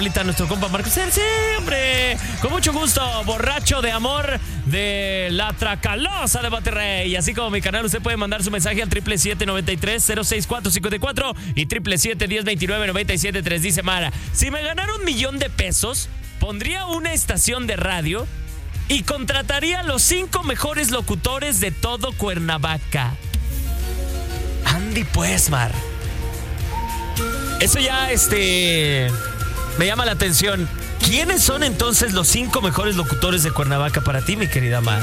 rolita a nuestro compa Marco. Sí, hombre, con mucho gusto, borracho de amor de la Tracalosa de Monterrey. Así como mi canal, usted puede mandar su mensaje al 777-93-06454 y 777-1029-973. Dice Mara, si me ganara $1,000,000, pondría una estación de radio y contrataría a los 5 mejores locutores de todo Cuernavaca. Andy pues, Mar. Eso ya, me llama la atención. ¿Quiénes son entonces los 5 mejores locutores de Cuernavaca para ti, mi querida Mar?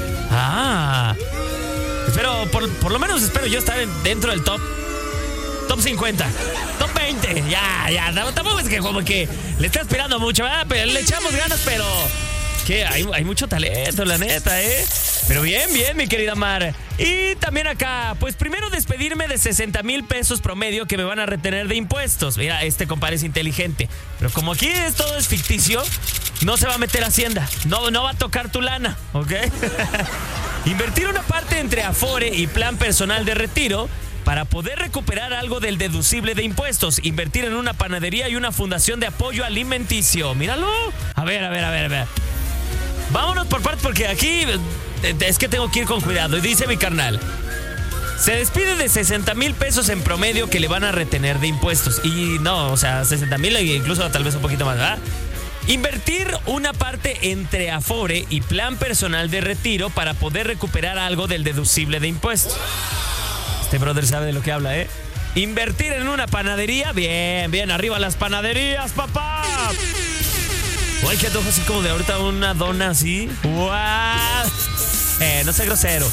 Pero por lo menos espero yo estar dentro del top 50, top 20. Ya, tampoco es que como que le esté aspirando mucho, ¿verdad? Pero le echamos ganas, pero que hay mucho talento, la neta, ¿eh? Pero bien, mi querida Mar. Y también acá, pues primero despedirme de 60,000 pesos promedio que me van a retener de impuestos. Mira, compadre es inteligente. Pero como aquí todo es ficticio, no se va a meter Hacienda. No va a tocar tu lana, ¿ok? Invertir una parte entre Afore y plan personal de retiro para poder recuperar algo del deducible de impuestos. Invertir en una panadería y una fundación de apoyo alimenticio. Míralo. A ver. Vámonos por partes porque aquí es que tengo que ir con cuidado. Y dice mi carnal, se despide de 60,000 pesos en promedio que le van a retener de impuestos. Y no, 60,000 e incluso tal vez un poquito más, ¿verdad? Invertir una parte entre Afore y plan personal de retiro para poder recuperar algo del deducible de impuestos. Este brother sabe de lo que habla, ¿eh? Invertir en una panadería. Bien, arriba las panaderías, papá. Uy, que antojo así como de ahorita una dona así. ¡Guau! No sea grosero.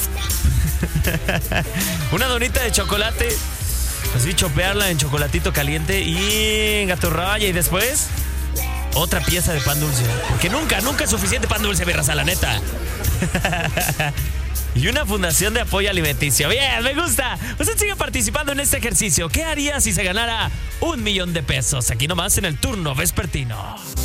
Una donita de chocolate. Así chopearla en chocolatito caliente y en gato raya. Y después otra pieza de pan dulce. Porque nunca es suficiente pan dulce, mi raza, la neta. Y una fundación de apoyo alimenticio. Bien, me gusta. Usted sigue participando en este ejercicio. ¿Qué haría si se ganara $1,000,000? Aquí nomás en el turno vespertino.